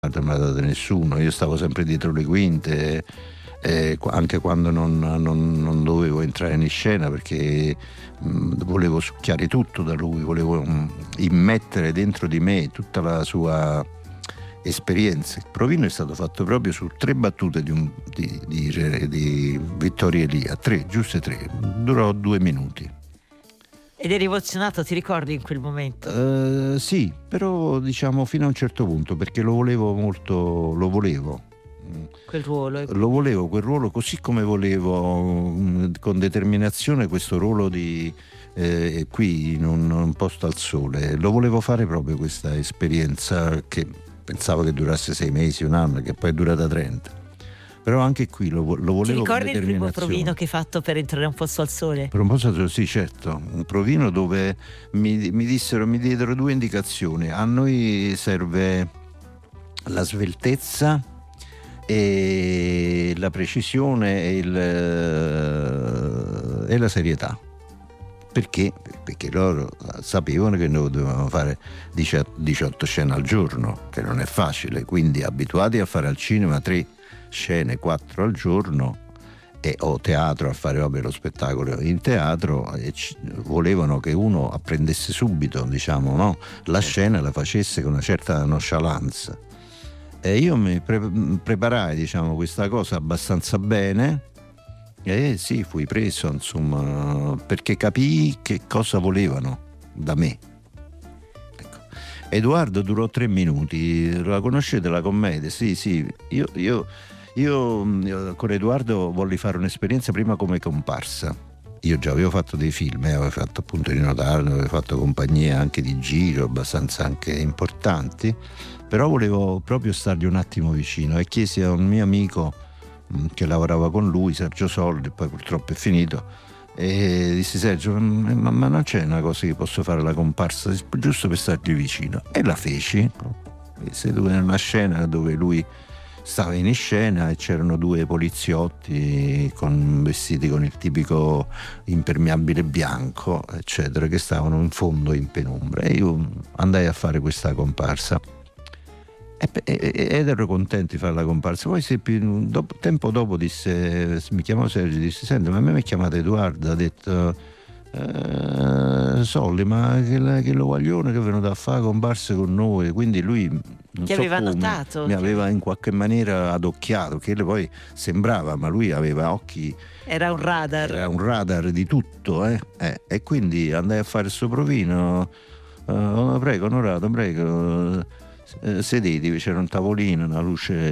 non me l'ha data nessuno, io stavo sempre dietro le quinte, anche quando non dovevo entrare in scena, perché volevo succhiare tutto da lui, volevo immettere dentro di me tutta la sua esperienza. Il provino è stato fatto proprio su 3 battute di Vittorio Elia, 3, giuste 3, durò 2 minuti. Ed eri emozionato, ti ricordi in quel momento? Sì, però diciamo fino a un certo punto, perché lo volevo molto, Quel ruolo. Lo volevo quel ruolo, così come volevo con determinazione questo ruolo di qui in un posto al sole. Lo volevo fare proprio questa esperienza che pensavo che durasse 6 mesi, 1 anno, che poi è durata 30. Però anche qui lo volevo. Ti ricordi con il primo determinazione. provino che hai fatto per entrare a Un posto al sole? Per un po' sì, certo, un provino dove mi diedero 2 indicazioni. A noi serve la sveltezza e la precisione e la serietà. Perché? Perché loro sapevano che noi dovevamo fare 18 scene al giorno, che non è facile, quindi abituati a fare al cinema 3 scene, 4 al giorno, o teatro, a fare lo spettacolo in teatro, e volevano che uno apprendesse subito, diciamo, no? La scena la facesse con una certa nonchalance. E io mi preparai, diciamo, questa cosa abbastanza bene, e sì, fui preso, insomma, perché capii che cosa volevano da me. Ecco. Edoardo durò 3 minuti. La conoscete la commedia? Sì, io con Edoardo volli fare un'esperienza prima come comparsa. Io già avevo fatto dei film, avevo fatto appunto Rino Tarno, avevo fatto compagnie anche di giro abbastanza anche importanti, però volevo proprio stargli un attimo vicino, e chiesi a un mio amico che lavorava con lui, Sergio Soldi, poi purtroppo è finito, e dissi: Sergio, ma non c'è una cosa che posso fare la comparsa giusto per stargli vicino? E la feci. Seduto in una scena dove lui stava in scena e c'erano 2 poliziotti vestiti con il tipico impermeabile bianco, eccetera, che stavano in fondo in penombra, e io andai a fare questa comparsa ed ero contento di fare la comparsa. Poi tempo dopo mi chiamò Sergio, disse: senti, ma a me mi chiamate Edoardo, ha detto Solli, ma che lo guaglione che è venuto a fare comparse con noi. Quindi lui Ti aveva notato? Mi aveva in qualche maniera adocchiato, che poi sembrava, ma lui aveva occhi. Era un radar di tutto, e quindi andai a fare il suo provino. Prego, onorato, prego, sedetevi. C'era un tavolino, una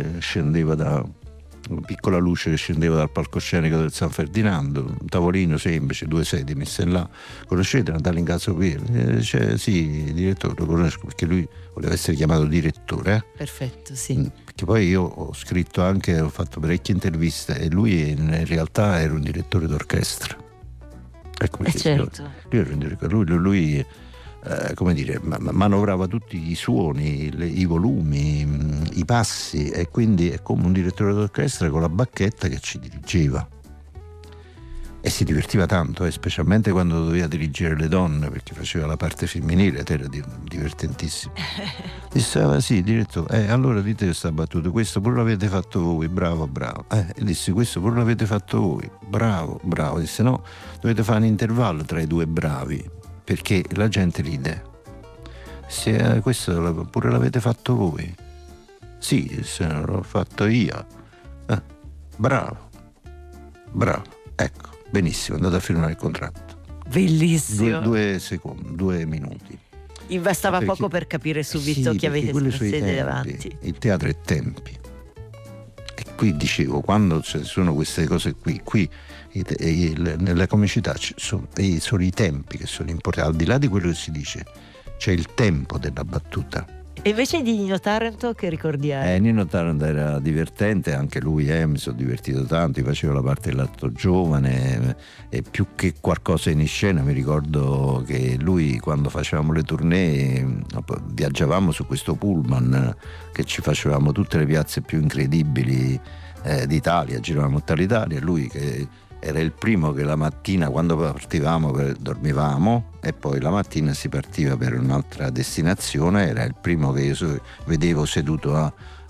piccola luce che scendeva dal palcoscenico del San Ferdinando, un tavolino semplice, 2 sedie messe là. Conoscete Natale Incazzopieri? Sì, direttore, lo conosco, perché lui voleva essere chiamato direttore. Perfetto, sì. Perché poi io ho scritto anche, ho fatto parecchie interviste, e lui in realtà era un direttore d'orchestra. Ecco perché certo. Lui come dire, manovrava tutti i suoni, i volumi, i passi, e quindi è come un direttore d'orchestra con la bacchetta che ci dirigeva, e si divertiva tanto, specialmente quando doveva dirigere le donne, perché faceva la parte femminile ed era divertentissimo. Disse: sì, direttore, allora dite questa battuta, questo pure l'avete fatto voi, bravo. E disse: questo pure l'avete fatto voi, bravo. Disse: no, dovete fare un intervallo tra i 2 bravi, perché la gente ride. Se questo pure l'avete fatto voi? Sì, se l'ho fatto io. Bravo, ecco, benissimo, andate a firmare il contratto. Bellissimo. 2 secondi, 2 minuti. Bastava poco per capire subito chi avete sede davanti. Il teatro è tempi. E qui dicevo, quando ci sono queste cose qui nella comicità sono i tempi che sono importanti, al di là di quello che si dice, c'è il tempo della battuta. E invece di Nino Taranto, che ricordi hai? Nino Taranto era divertente, anche lui, mi sono divertito tanto, faceva la parte dell'atto giovane, e più che qualcosa in scena mi ricordo che lui, quando facevamo le tournée, viaggiavamo su questo pullman che ci facevamo tutte le piazze più incredibili d'Italia, giravamo tutta l'Italia, lui che era il primo che la mattina, quando partivamo, dormivamo, e poi la mattina si partiva per un'altra destinazione. Era il primo che io vedevo seduto